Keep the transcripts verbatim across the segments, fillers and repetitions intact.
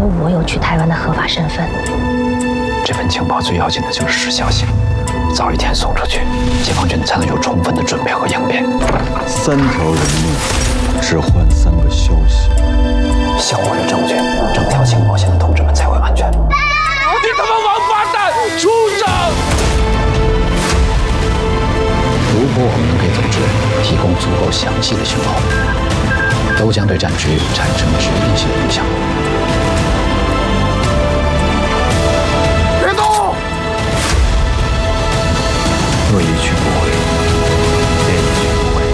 有我有去台湾的合法身份。 这份情报最要紧的就是时效性，早一天送出去，解放军才能有充分的准备和应变。 三条人命，只换三个消息。 想握着证据，整条情报线的同志们才会安全。 你他妈王八蛋，畜生！ 如果我们能给组织提供足够详细的情报，都将对战局产生决定性影响。 别动！ 若一去不回，便一去不回。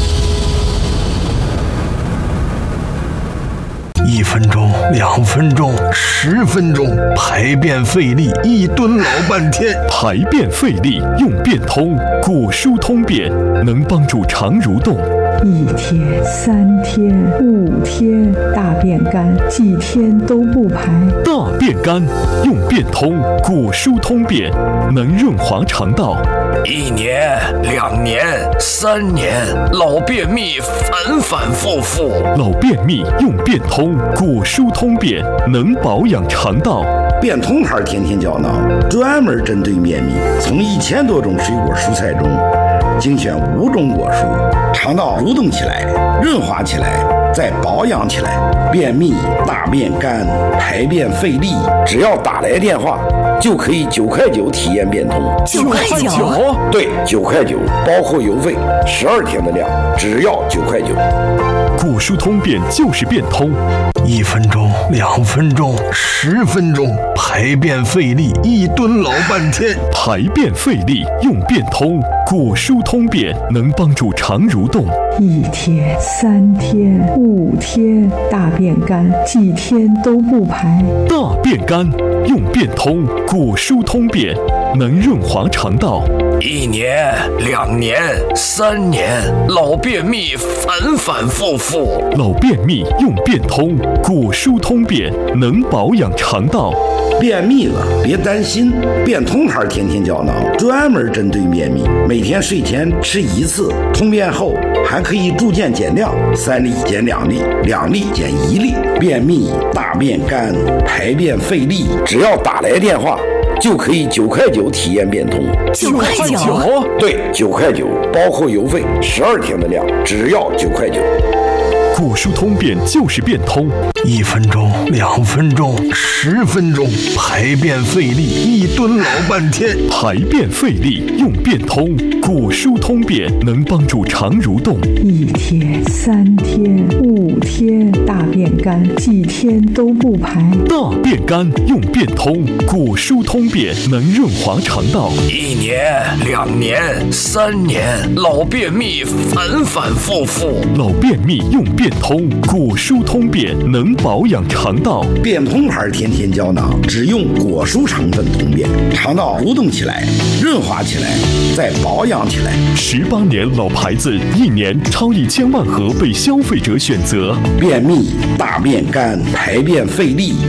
一分钟，两分钟，十分钟，排便费力，一蹲老半天。 排便费力用便通，果蔬通便能帮助肠蠕动。 一天、三天、五天，大便干，几天都不排。 大便干用便通，果蔬通便能润滑肠道。 一年、两年、三年，老便秘反反复复。 老便秘用便通，果蔬通便能保养肠道。 便通牌天天胶囊专门针对便秘，从一千多种水果蔬菜中精选五种果蔬，肠道蠕动起来，润滑起来，再保养起来。便秘、大便干、排便费力，只要打来电话，就可以九块九体验便通。 九块九？ 对，九块九，包括邮费，十二天的量，只要九块九。 果蔬通便就是便通。 一分钟，两分钟，十分钟，排便费力，一蹲老半天。 排便费力用便通，果蔬通便能帮助肠蠕动。 一天、三天、五天，大便干，几天都不排。 大便干用便通，果蔬通便能润滑肠道。 一年、两年、三年，老便秘反反复复。 老便秘用便通，果蔬通便能保养肠道。 便秘了别担心，便通牌天天胶囊专门针对便秘，每天睡前吃一次，通便后还可以逐渐减量，三粒减两粒，两粒减一粒。便秘、大便干、排便费力，只要打来电话，就可以九块九体验便通。 九块九？ 对，九块九，包括邮费，十二天的量，只要九块九。 果蔬通便就是便通。 一分钟，两分钟，十分钟，排便费力，一蹲老半天。 排便费力用便通，果蔬通便能帮助肠蠕动。 一天、三天、五天，大便干，几天都不排。 大便干用便通，果蔬通便能润滑肠道。 一年、两年、三年，老便秘反反复复。 老便秘用便通，果蔬通便能保养肠道。 便通牌天天胶囊只用果蔬成分通便，肠道蠕动起来，润滑起来，再保养起来。 十八年老牌子，一年超一千万盒被消费者选择。 便秘、大便干、排便费力，